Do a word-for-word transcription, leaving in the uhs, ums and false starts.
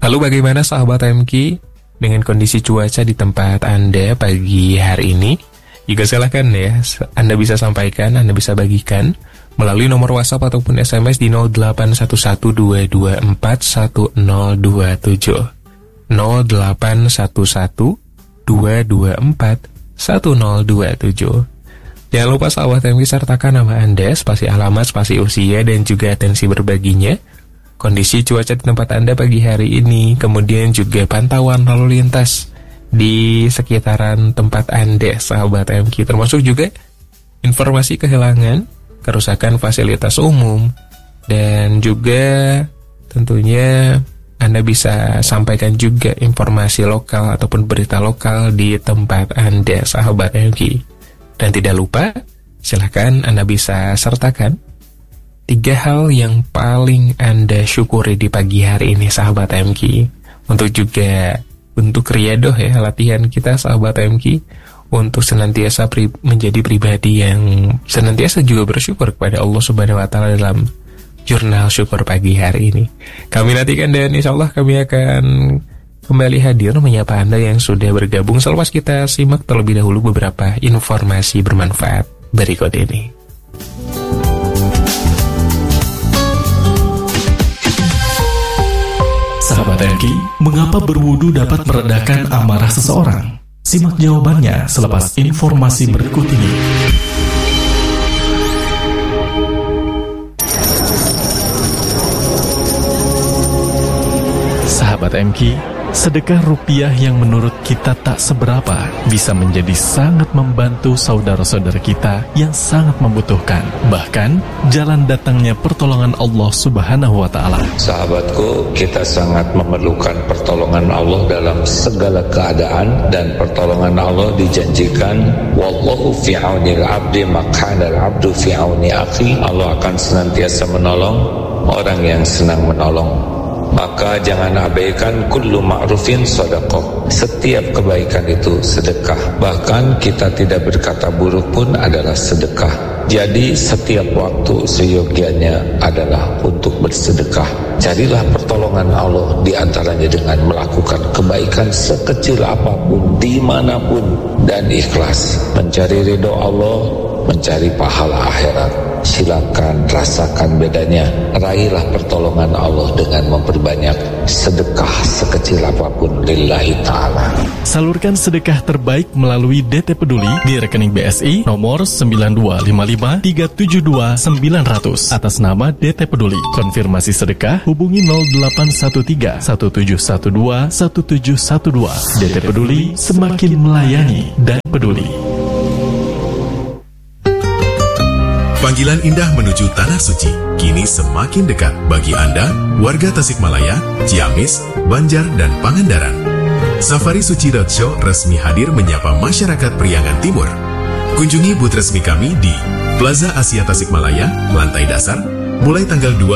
Lalu bagaimana sahabat M Q dengan kondisi cuaca di tempat Anda pagi hari ini? Juga silahkan ya, Anda bisa sampaikan, Anda bisa bagikan melalui nomor WhatsApp ataupun S M S di nol delapan satu satu dua dua empat satu nol dua tujuh nol delapan satu satu dua dua empat satu nol dua tujuh. Jangan lupa sahabat M Q sertakan nama Anda, spasi alamat, spasi usia, dan juga atensi berbaginya, kondisi cuaca di tempat Anda pagi hari ini, kemudian juga pantauan lalu lintas di sekitaran tempat Anda, sahabat M Q, termasuk juga informasi kehilangan, kerusakan fasilitas umum, dan juga tentunya Anda bisa sampaikan juga informasi lokal ataupun berita lokal di tempat Anda, sahabat M Q. Dan tidak lupa, silakan Anda bisa sertakan tiga hal yang paling Anda syukuri di pagi hari ini, sahabat M Q. Untuk juga bentuk riadoh ya, latihan kita sahabat M Q, untuk senantiasa pri menjadi pribadi yang senantiasa juga bersyukur kepada Allah Subhanahu wa Ta'ala dalam jurnal syukur pagi hari ini. Kami nantikan dan insya Allah kami akan kembali hadir menyapa Anda yang sudah bergabung. Selepas kita simak terlebih dahulu beberapa informasi bermanfaat berikut ini. Sahabat M Q, mengapa berwudu dapat meredakan amarah seseorang? Simak jawabannya selepas informasi berikut ini. Sahabat M Q, sedekah rupiah yang menurut kita tak seberapa bisa menjadi sangat membantu saudara-saudara kita yang sangat membutuhkan. Bahkan, jalan datangnya pertolongan Allah Subhanahu wa Ta'ala. Sahabatku, kita sangat memerlukan pertolongan Allah dalam segala keadaan, dan pertolongan Allah dijanjikan, wallahu fi aunil abdi maqana al-abdu fi auni akhi. Allah akan senantiasa menolong orang yang senang menolong. Maka jangan abaikan kullu ma'rufin sedekah. Setiap kebaikan itu sedekah. Bahkan kita tidak berkata buruk pun adalah sedekah. Jadi setiap waktu seyogianya adalah untuk bersedekah. Carilah pertolongan Allah di antaranya dengan melakukan kebaikan sekecil apapun, dimanapun, dan ikhlas. Mencari ridho Allah, mencari pahala akhirat. Silakan rasakan bedanya. Raihlah pertolongan Allah dengan memperbanyak sedekah sekecil apapun lillahi ta'ala. Salurkan sedekah terbaik melalui D T Peduli di rekening B S I nomor sembilan dua lima lima tiga tujuh dua sembilan nol nol atas nama D T Peduli. Konfirmasi sedekah hubungi nol delapan satu tiga satu tujuh satu dua satu tujuh satu dua. D T Peduli, semakin melayani dan peduli. Panggilan indah menuju Tanah Suci kini semakin dekat bagi Anda, warga Tasikmalaya, Ciamis, Banjar, dan Pangandaran. Safari Suci Roadshow resmi hadir menyapa masyarakat Priangan Timur. Kunjungi booth resmi kami di Plaza Asia Tasikmalaya, lantai dasar, mulai tanggal dua